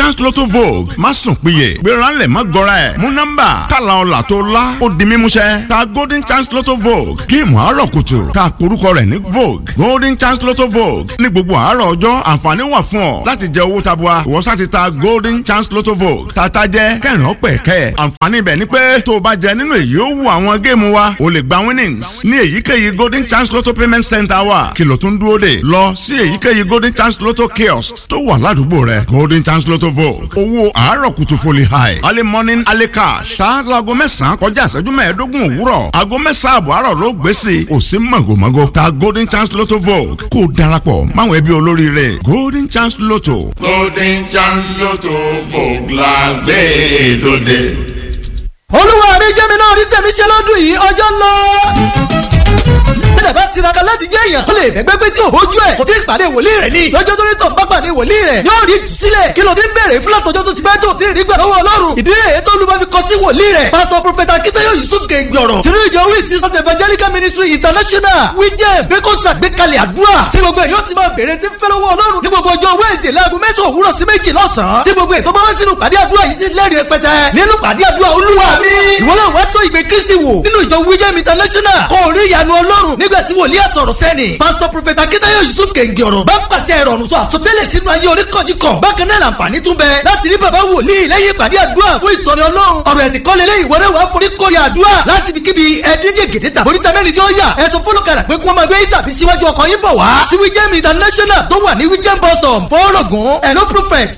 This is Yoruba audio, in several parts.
chance lotto vogue má sùn péye gbéra ńlẹ̀ má gọra ẹ̀ mú nọ́mbà tààlà ọ̀là tó lá ó di mímúṣẹ ta golden chance lotto vogue géèmù àárọ̀ kùtù ta porúkọ rẹ̀ ní vogue golden chance lotto vogue ní gbogbo àárọ̀ ọjọ́ àǹfààní wà fún ọ láti jẹ owó tabua ìwọ sá ti ta golden chance lotto vogue tata jẹ kẹrin ọpẹ kẹ àǹfààní ibẹ̀ ni pé tó o bá jẹ nínú èyí ó wù àwọn géèmù wa o lè gba winnings ní èyíkéyìí golden chance lotto payment center wa kìlọ̀ tún dúró dè lọ sí èyíkéyìí golden chance lotto kiosk tó wà ládùúgbò rẹ golden chance lotto vogue owó àárọ̀ kùtù foli high early morning early cash ṣáájú aago 9 kọjá ìṣẹ́jú 15 òwúrọ̀ aago 9 àbọ̀ àárọ̀ ló gbèsè òsì mọ̀gòmọ́gò ta golden chance lotto vogue kó darapọ̀ máwọn ẹbí olóríire golden chance lotto. golden chance lotto vogue la gbé dòde. olúwa mi jẹ́ mi náà rí tèmi ṣe lọ́dún yìí ọjọ́ ńlọ. tẹ́lẹ̀ bá tiraka láti jẹ́ èèyàn tó lè fẹ́gbẹ́ pé tí òhojú ẹ̀ kò tí ì pàdé wòlíì rẹ̀ ni lọ́jọ́ tó ní tọ̀ bá pàdé wòlíì rẹ̀ yóò rí sílẹ̀ kí ló ti ń bèrè fúlàtọ̀jọ́ tó ti bá tó ti rí gbà lọ́wọ́ ọlọ́run ìdí èyí tó lùbá fi kọ sí wòlíì rẹ̀ pásítọ̀ prọfẹ̀tà Akíntayọ̀ Yusuf Kẹ́ngbọ̀rọ̀ tìrú ìjọ wí ti sọ́sẹ̀ evangelical ministry international wíjẹ́ bẹ́kọ̀ sàgbékalẹ̀ àdúrà tí gbogbo èèyàn ti máa bèrè tí ń fẹ́ lọ́wọ́ ọlọ́run ní gbogbo ọjọ́ wẹ́ẹ̀sì láago 9 òwúrọ̀ sí 2 lọ́sàn-án tí gbogbo ètò bá wá sínú pàdé àdúrà yìí sí lẹ́rìí rẹpẹtẹ nínú pàdé àdúrà olúwa mi ìwọ náà wá tó ìgbé Kristi wò nínú ìjọ wíjẹ́ international kò rí ìyanu ọlọ́run nígbà tí wòlíì àsọ̀rọ̀ sẹ́ni pásítọ̀ prọfẹ̀tà Akíntayọ̀ Yusuf Kẹ́ngbọ̀rọ̀ bá ń pàṣẹ ìrọ̀rùn sọ àsọtẹ́lẹ̀ sínú ayé oríkọ̀jìkọ̀ bákan náà làǹfààní tún bẹ láti rí bàbá wòlíì lẹ́yìn ìpàdé àdúrà fún ìtọ́ni ọlọ́run ọ̀rọ̀ ẹ̀sìn kọ́lé lé ìwọ náà wà forí kórè àdúrà láti fi kíbi ẹ̀ẹ́dígẹ̀ gèdè tàbí oríta mẹ́rin tí ó yà ẹ̀sùn fọlọ́kàrà pé kí wọ́n máa gbé tàbí síwájú ọkọ̀ yín bọ̀ wá sí wíjẹ́m international tó wà ní wíjẹ́m bus stop fọ́ọ̀rọ̀gùn ẹ̀nó prophet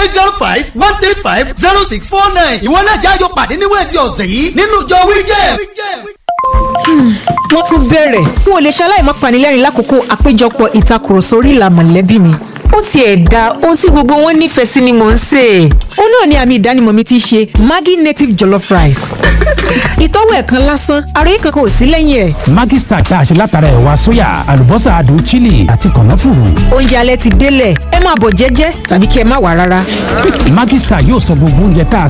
08051350649 ìwọ náà jájọ pàdé ní wẹ́ẹ̀sì ọ̀sẹ̀ yìí nínú ìjọ wíjẹ́m. wọ́n tún bẹ̀rẹ̀ n ò lè ṣaláì má panilẹ́rìn lákòókò àpéjọpọ̀ ìtakùrọ̀sọ orí ìlà mọ̀lẹ́bí mi ó tiẹ̀ da ohun tí gbogbo wọn nífẹ̀ẹ́ sí ni mò ń sè é. ó náà ni àmì ìdánimọ̀ mi ti ṣe Maggi native jollof rice. ìtọ́wò ẹ̀kan lásán àròyé kankan ò sí lẹ́yìn ẹ̀. Maggi Star tá a ṣe látara ẹ̀wà sóyà àlùbọ́sà adùn chili àti kànáfùrù. oúnjẹ alẹ́ ti délẹ̀ ẹ máa bọ̀ jẹ́jẹ́ tàbí kí ẹ má wá rárá. Maggi Star yóò sọ gbogbo oúnjẹ tá a